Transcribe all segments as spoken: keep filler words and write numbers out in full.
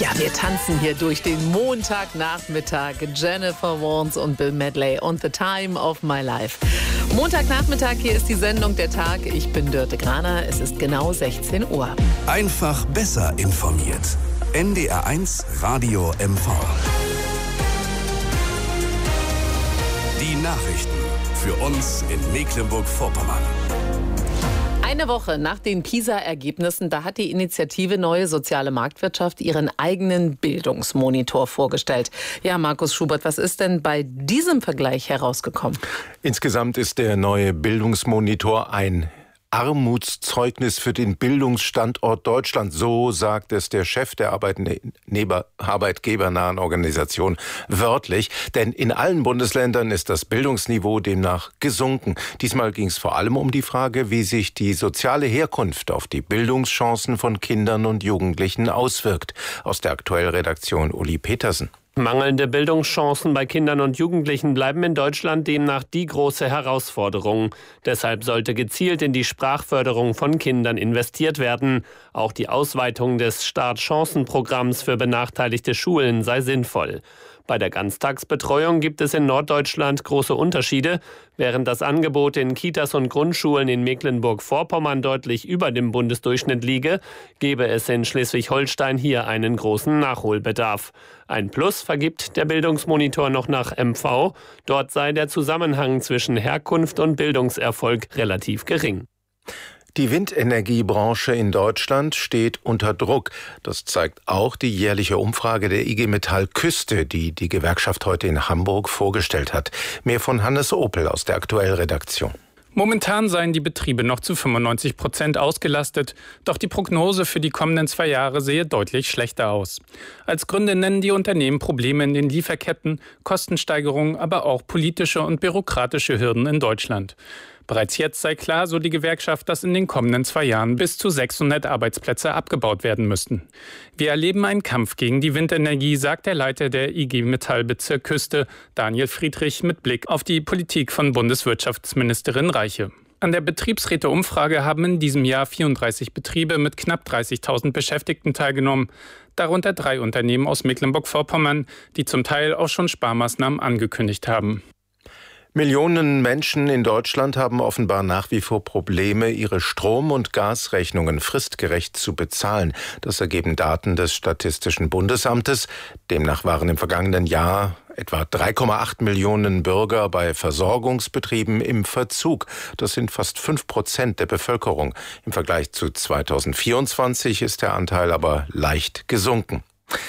Ja, wir tanzen hier durch den Montagnachmittag. Jennifer Warnes und Bill Medley und The Time of My Life. Montagnachmittag, hier ist die Sendung Der Tag. Ich bin Dörte Graner. Es ist genau sechzehn Uhr. Einfach besser informiert. N D R eins Radio M V. Die Nachrichten für uns in Mecklenburg-Vorpommern. Eine Woche nach den PISA-Ergebnissen, da hat die Initiative Neue Soziale Marktwirtschaft ihren eigenen Bildungsmonitor vorgestellt. Ja, Markus Schubert, was ist denn bei diesem Vergleich herausgekommen? Insgesamt ist der neue Bildungsmonitor ein Armutszeugnis für den Bildungsstandort Deutschland. So sagt es der Chef der Arbeitnehmer, arbeitgebernahen Organisation wörtlich. Denn in allen Bundesländern ist das Bildungsniveau demnach gesunken. Diesmal ging es vor allem um die Frage, wie sich die soziale Herkunft auf die Bildungschancen von Kindern und Jugendlichen auswirkt. Aus der Aktuellredaktion Uli Petersen. Mangelnde Bildungschancen bei Kindern und Jugendlichen bleiben in Deutschland demnach die große Herausforderung. Deshalb sollte gezielt in die Sprachförderung von Kindern investiert werden. Auch die Ausweitung des Startchancenprogramms für benachteiligte Schulen sei sinnvoll. Bei der Ganztagsbetreuung gibt es in Norddeutschland große Unterschiede. Während das Angebot in Kitas und Grundschulen in Mecklenburg-Vorpommern deutlich über dem Bundesdurchschnitt liege, gebe es in Schleswig-Holstein hier einen großen Nachholbedarf. Ein Plus vergibt der Bildungsmonitor noch nach M V. Dort sei der Zusammenhang zwischen Herkunft und Bildungserfolg relativ gering. Die Windenergiebranche in Deutschland steht unter Druck. Das zeigt auch die jährliche Umfrage der I G Metall Küste, die die Gewerkschaft heute in Hamburg vorgestellt hat. Mehr von Hannes Opel aus der Aktuellredaktion. Momentan seien die Betriebe noch zu fünfundneunzig Prozent ausgelastet, doch die Prognose für die kommenden zwei Jahre sehe deutlich schlechter aus. Als Gründe nennen die Unternehmen Probleme in den Lieferketten, Kostensteigerungen, aber auch politische und bürokratische Hürden in Deutschland. Bereits jetzt sei klar, so die Gewerkschaft, dass in den kommenden zwei Jahren bis zu sechshundert Arbeitsplätze abgebaut werden müssten. Wir erleben einen Kampf gegen die Windenergie, sagt der Leiter der I G Metall Bezirk Küste, Daniel Friedrich, mit Blick auf die Politik von Bundeswirtschaftsministerin Reiche. An der Betriebsräteumfrage haben in diesem Jahr vierunddreißig Betriebe mit knapp dreißigtausend Beschäftigten teilgenommen, darunter drei Unternehmen aus Mecklenburg-Vorpommern, die zum Teil auch schon Sparmaßnahmen angekündigt haben. Millionen Menschen in Deutschland haben offenbar nach wie vor Probleme, ihre Strom- und Gasrechnungen fristgerecht zu bezahlen. Das ergeben Daten des Statistischen Bundesamtes. Demnach waren im vergangenen Jahr etwa drei Komma acht Millionen Bürger bei Versorgungsbetrieben im Verzug. Das sind fast fünf Prozent der Bevölkerung. Im Vergleich zu zweitausendvierundzwanzig ist der Anteil aber leicht gesunken.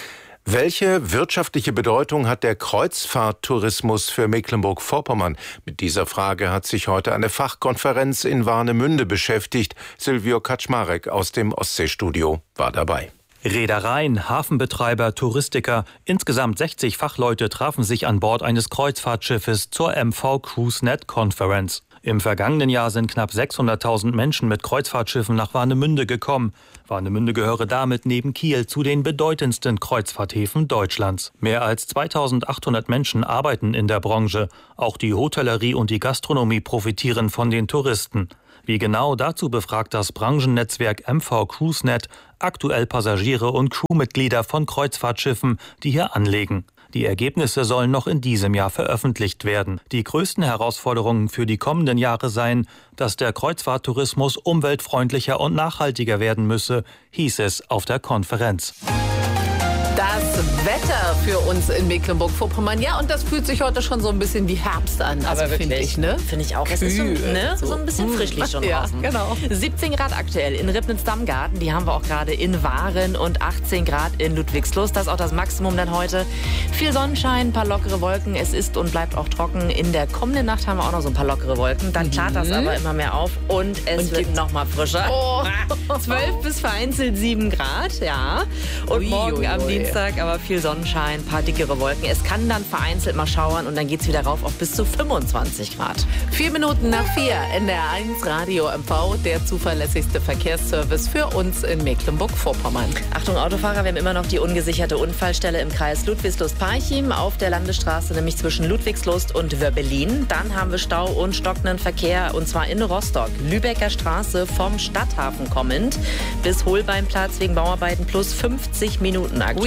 Welche wirtschaftliche Bedeutung hat der Kreuzfahrttourismus für Mecklenburg-Vorpommern? Mit dieser Frage hat sich heute eine Fachkonferenz in Warnemünde beschäftigt. Silvio Kaczmarek aus dem Ostseestudio war dabei. Reedereien, Hafenbetreiber, Touristiker, insgesamt sechzig Fachleute trafen sich an Bord eines Kreuzfahrtschiffes zur M V CruiseNet Conference. Im vergangenen Jahr sind knapp sechshunderttausend Menschen mit Kreuzfahrtschiffen nach Warnemünde gekommen. Warnemünde gehöre damit neben Kiel zu den bedeutendsten Kreuzfahrthäfen Deutschlands. Mehr als zweitausendachthundert Menschen arbeiten in der Branche. Auch die Hotellerie und die Gastronomie profitieren von den Touristen. Wie genau, dazu befragt das Branchennetzwerk M V CruiseNet aktuell Passagiere und Crewmitglieder von Kreuzfahrtschiffen, die hier anlegen. Die Ergebnisse sollen noch in diesem Jahr veröffentlicht werden. Die größten Herausforderungen für die kommenden Jahre seien, dass der Kreuzfahrttourismus umweltfreundlicher und nachhaltiger werden müsse, hieß es auf der Konferenz. Das Wetter für uns in Mecklenburg-Vorpommern. Ja, und das fühlt sich heute schon so ein bisschen wie Herbst an. Also finde ich, ne? Finde ich auch. Es ist so, ne? so ein bisschen frischlich schon ja, draußen. Genau. siebzehn Grad aktuell in Ribnitz-Dammgarten. Die haben wir auch gerade in Waren und achtzehn Grad in Ludwigslust. Das ist auch das Maximum dann heute. Viel Sonnenschein, ein paar lockere Wolken. Es ist und bleibt auch trocken. In der kommenden Nacht haben wir auch noch so ein paar lockere Wolken. Dann klart das aber immer mehr auf und es und wird noch mal frischer. Oh. zwölf bis vereinzelt sieben Grad, ja. Und ui, morgen ui, ui. am Dienstag aber viel Sonnenschein, ein paar dickere Wolken. Es kann dann vereinzelt mal schauern und dann geht es wieder rauf auf bis zu fünfundzwanzig Grad. Vier Minuten nach vier, N D R eins Radio M V, der zuverlässigste Verkehrsservice für uns in Mecklenburg-Vorpommern. Achtung Autofahrer, wir haben immer noch die ungesicherte Unfallstelle im Kreis Ludwigslust-Parchim auf der Landesstraße, nämlich zwischen Ludwigslust und Wörbelin. Dann haben wir Stau und stockenden Verkehr und zwar in Rostock. Lübecker Straße vom Stadthafen kommend bis Holbeinplatz wegen Bauarbeiten plus fünfzig Minuten aktuell.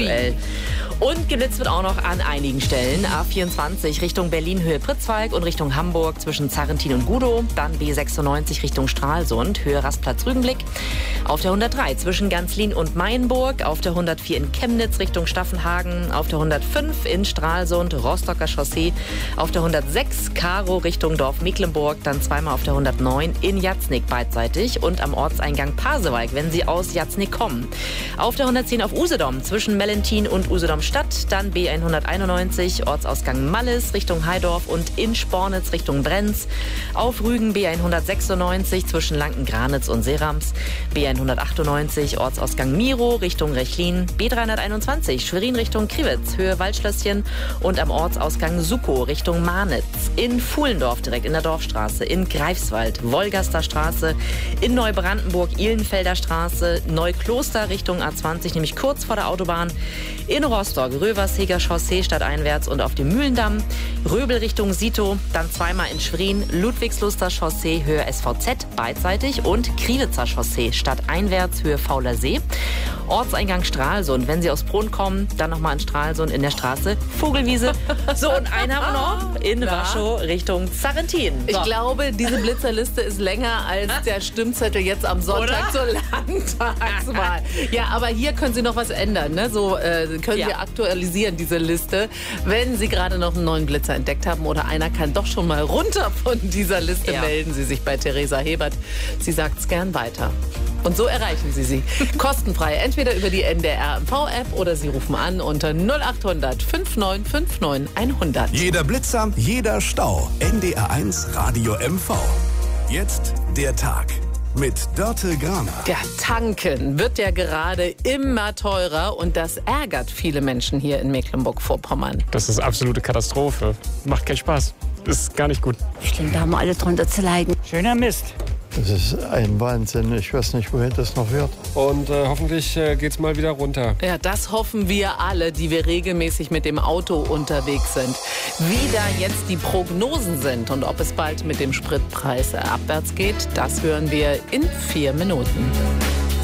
aktuell. Und geblitzt wird auch noch an einigen Stellen. A vierundzwanzig Richtung Berlin Höhe Pritzwalk und Richtung Hamburg zwischen Zarrentin und Gudow. Dann B sechsundneunzig Richtung Stralsund, Höhe Rastplatz Rügenblick. Auf der hundertdrei zwischen Ganzlin und Mainburg. Auf der hundertvier in Chemnitz Richtung Staffenhagen. Auf der hundertfünf in Stralsund, Rostocker Chaussee. Auf der hundertsechs Karo Richtung Dorf Mecklenburg. Dann zweimal auf der hundertneun in Jatznik beidseitig. Und am Ortseingang Pasewalk, wenn Sie aus Jatznik kommen. Auf der hundertzehn auf Usedom zwischen Mellentin und Usedom Stadt, dann B hunderteinundneunzig, Ortsausgang Malles Richtung Heidorf und in Spornitz Richtung Brenz. Auf Rügen B hundertsechsundneunzig zwischen Lanken-Granitz und Serams. B hundertachtundneunzig, Ortsausgang Miro Richtung Rechlin. B dreihunderteinundzwanzig, Schwerin Richtung Kriwitz, Höhe Waldschlösschen. Und am Ortsausgang Sukow Richtung Marnitz. In Fuhlendorf direkt in der Dorfstraße. In Greifswald, Wolgaster Straße. In Neubrandenburg, Ihlenfelder Straße. Neukloster Richtung A zwanzig, nämlich kurz vor der Autobahn. In Rostock, Röversheger Chaussee stadteinwärts und auf dem Mühlendamm. Röbel Richtung Sito, dann zweimal in Schwerin, Ludwigsluster Chaussee, Höhe S V Z beidseitig und Kriwitzer Chaussee stadteinwärts, Höhe Fauler See. Ortseingang Stralsund, wenn Sie aus Brunn kommen, dann nochmal in Stralsund in der Straße Vogelwiese. So, und einen haben wir noch in Waschow Richtung Zarrentin. So. Ich glaube, diese Blitzerliste ist länger als der Stimmzettel jetzt am Sonntag zur Landtagswahl. Ja, aber hier können Sie noch was ändern. Ne? So äh, können Ja. Sie aktualisieren, diese Liste. Wenn Sie gerade noch einen neuen Blitzer entdeckt haben oder einer kann doch schon mal runter von dieser Liste, Ja. melden Sie sich bei Theresa Hebert. Sie sagt es gern weiter. Und so erreichen Sie sie. Kostenfrei. Entweder über die N D R M V-App oder Sie rufen an unter null acht hundert fünfundneunzig neunundfünfzig hundert. Jeder Blitzer, jeder Stau. N D R eins Radio M V. Jetzt der Tag mit Dörte Graner. Ja, tanken wird ja gerade immer teurer und das ärgert viele Menschen hier in Mecklenburg-Vorpommern. Das ist absolute Katastrophe. Macht keinen Spaß. Ist gar nicht gut. Ich denke, da haben wir alle drunter zu leiden. Schöner Mist. Das ist ein Wahnsinn. Ich weiß nicht, wohin das noch wird. Und äh, hoffentlich äh, geht's mal wieder runter. Ja, das hoffen wir alle, die wir regelmäßig mit dem Auto unterwegs sind. Wie da jetzt die Prognosen sind und ob es bald mit dem Spritpreis abwärts geht, das hören wir in vier Minuten.